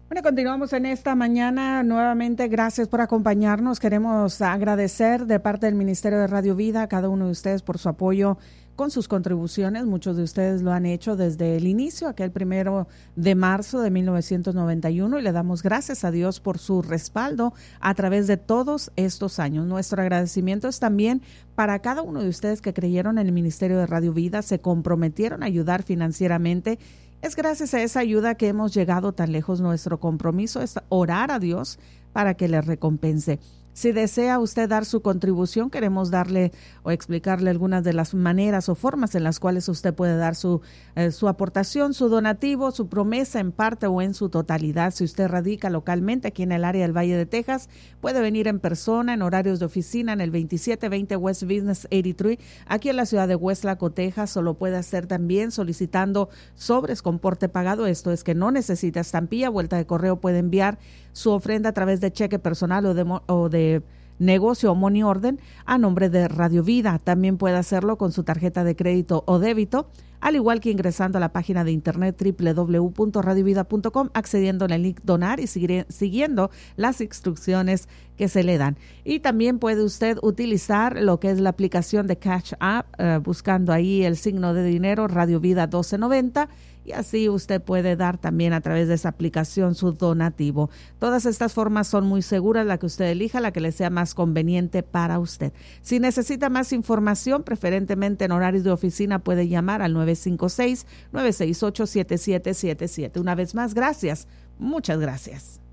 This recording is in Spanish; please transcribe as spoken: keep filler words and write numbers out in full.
Bueno, continuamos en esta mañana. Nuevamente, gracias por acompañarnos. Queremos agradecer de parte del Ministerio de Radio Vida a cada uno de ustedes por su apoyo con sus contribuciones. Muchos de ustedes lo han hecho desde el inicio, aquel primero de marzo de mil novecientos noventa y uno, y le damos gracias a Dios por su respaldo a través de todos estos años. Nuestro agradecimiento es también para cada uno de ustedes que creyeron en el Ministerio de Radio Vida, se comprometieron a ayudar financieramente. Es gracias a esa ayuda que hemos llegado tan lejos. Nuestro compromiso es orar a Dios para que le recompense. Si desea usted dar su contribución, queremos darle o explicarle algunas de las maneras o formas en las cuales usted puede dar su, eh, su aportación, su donativo, su promesa en parte o en su totalidad. Si usted radica localmente aquí en el área del Valle de Texas, puede venir en persona en horarios de oficina en el veintisiete veinte West Business ochenta y tres, aquí en la ciudad de Westlaco, Texas, o lo puede hacer también solicitando sobres con porte pagado. Esto es que no necesita estampilla, vuelta de correo, puede enviar su ofrenda a través de cheque personal o de, o de negocio o money order a nombre de Radio Vida. También puede hacerlo con su tarjeta de crédito o débito, al igual que ingresando a la página de internet doble u doble u doble u punto radio vida punto com, accediendo en el link donar y seguir, siguiendo las instrucciones que se le dan. Y también puede usted utilizar lo que es la aplicación de Cash App, uh, buscando ahí el signo de dinero Radio Vida doce noventa, y así usted puede dar también a través de esa aplicación su donativo. Todas estas formas son muy seguras, la que usted elija, la que le sea más conveniente para usted. Si necesita más información, preferentemente en horarios de oficina, puede llamar al nueve cinco seis, nueve seis ocho, siete siete siete siete. Una vez más, gracias. Muchas gracias.